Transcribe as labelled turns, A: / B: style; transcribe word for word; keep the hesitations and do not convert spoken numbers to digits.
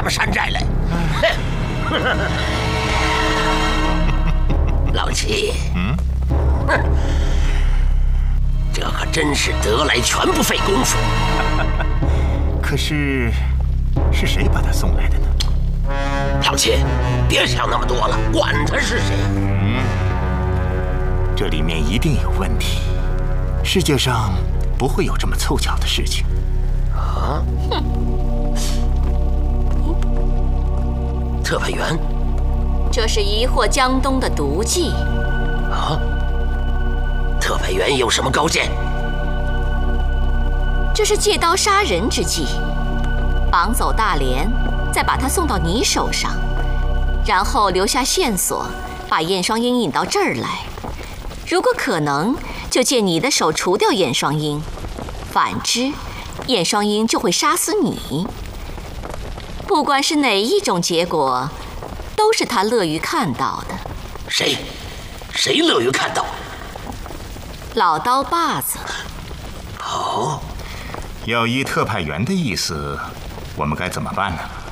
A: 们山寨来。老七，嗯，哼，这可真是得来全不费功夫。
B: 可是，是谁把他送来的呢？
A: 老七，别想那么多了，管他是谁。
B: 嗯，这里面一定有问题。世界上不会有这么凑巧的事情。
A: 啊？哼！特派员，
C: 这是疑惑江东的毒计。
A: 啊？特派员有什么高见？
C: 这是借刀杀人之计，绑走大连，再把他送到你手上，然后留下线索，把燕双鹰引到这儿来。如果可能，就借你的手除掉燕双鹰；反之，燕双鹰就会杀死你。不管是哪一种结果，都是他乐于看到的。
A: 谁？谁乐于看到？
C: 老刀把子。
A: 哦，
B: 要依特派员的意思，我们该怎么办呢？